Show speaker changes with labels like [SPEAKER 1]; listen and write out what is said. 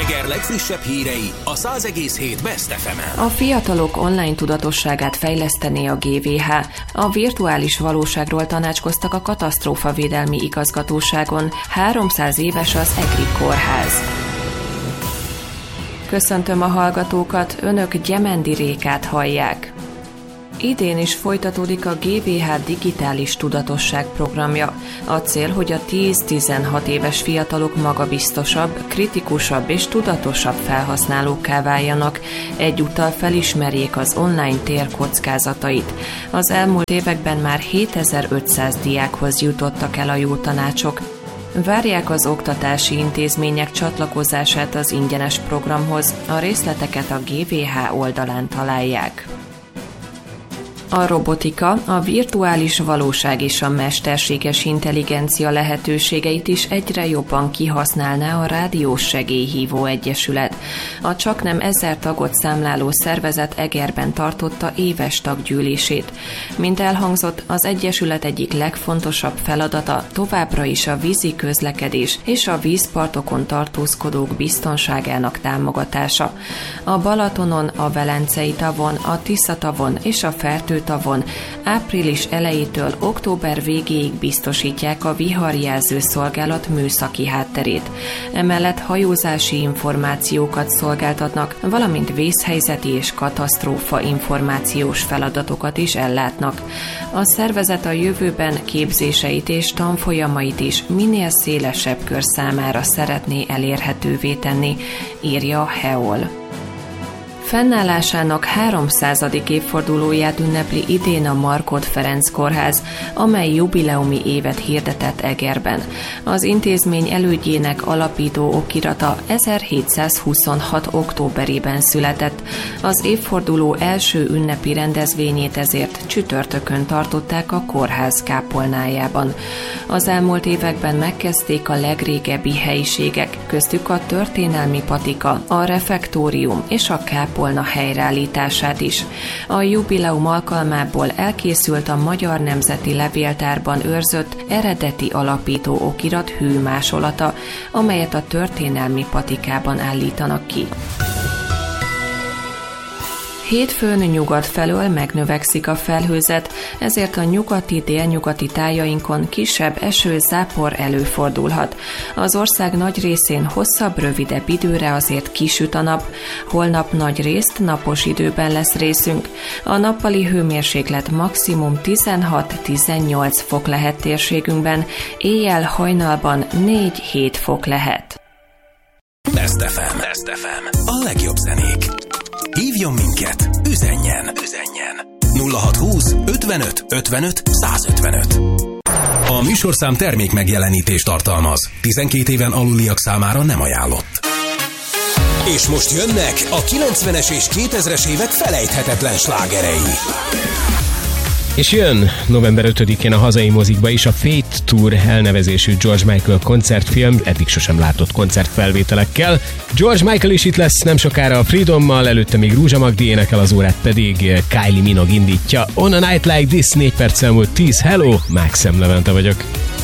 [SPEAKER 1] Eger legfrissebb hírei a 100,7 Best FM-en.
[SPEAKER 2] A fiatalok online tudatosságát fejlesztené a GVH. A virtuális valóságról tanácskoztak a katasztrófavédelmi igazgatóságon. 300 éves az EGRI kórház. Köszöntöm a hallgatókat, önök Gyemendi Rékát hallják. Idén is folytatódik a GVH digitális tudatosság programja. A cél, hogy a 10-16 éves fiatalok magabiztosabb, kritikusabb és tudatosabb felhasználókká váljanak, egyúttal felismerjék az online tér kockázatait. Az elmúlt években már 7500 diákhoz jutottak el a jó tanácsok. Várják az oktatási intézmények csatlakozását az ingyenes programhoz, a részleteket a GVH oldalán találják. A robotika, a virtuális valóság és a mesterséges intelligencia lehetőségeit is egyre jobban kihasználná a Rádiós Segélyhívó Egyesület. A csaknem 1000 tagot számláló szervezet Egerben tartotta éves taggyűlését. Mint elhangzott, az egyesület egyik legfontosabb feladata továbbra is a vízi közlekedés és a vízpartokon tartózkodók biztonságának támogatása. A Balatonon, a Velencei tavon, a Tisza-tavon és a Fertő-tavon április elejétől október végéig biztosítják a viharjelző szolgálat műszaki hátterét. Emellett hajózási információkat szolgáltatnak, valamint vészhelyzeti és katasztrófa információs feladatokat is ellátnak. A szervezet a jövőben képzéseit és tanfolyamait is minél szélesebb kör számára szeretné elérhetővé tenni, írja a HEOL. Fennállásának 300. évfordulóját ünnepli idén a Markhot Ferenc Kórház, amely jubileumi évet hirdetett Egerben. Az intézmény elődjének alapító okirata 1726. októberében született. Az évforduló első ünnepi rendezvényét ezért csütörtökön tartották a kórház kápolnájában. Az elmúlt években megkezdték a legrégebbi helyiségek, köztük a történelmi patika, a refektórium és a kápolna helyreállítását is. A jubileum alkalmából elkészült a Magyar Nemzeti Levéltárban őrzött eredeti alapító okirat hőmásolata, amelyet a történelmi patikában állítanak ki. Hétfőn nyugat felől megnövekszik a felhőzet, ezért a nyugati-délnyugati tájainkon kisebb eső-zápor előfordulhat. Az ország nagy részén hosszabb, rövidebb időre azért kisüt a nap, holnap nagy részt napos időben lesz részünk. A nappali hőmérséklet maximum 16-18 fok lehet térségünkben, éjjel hajnalban 4-7 fok lehet.
[SPEAKER 1] Best FM. A legjobb zenék. Hívjon minket, üzenjen 0620 55 55 155. A műsorszám termék megjelenítést tartalmaz. 12 éven aluliak számára nem ajánlott. És most jönnek a 90-es és 2000-es évek felejthetetlen slágerei.
[SPEAKER 3] És jön november 5-én a hazai mozikba is a Fate Tour elnevezésű George Michael koncertfilm, eddig sosem látott koncertfelvételekkel. George Michael is itt lesz nem sokára a Freedommal, előtte még Rúzsa Magdi énekel, az órát pedig Kylie Minogue indítja. On a Night Like This 4 perc elmúlt 10. Hello, Maxim Levente vagyok.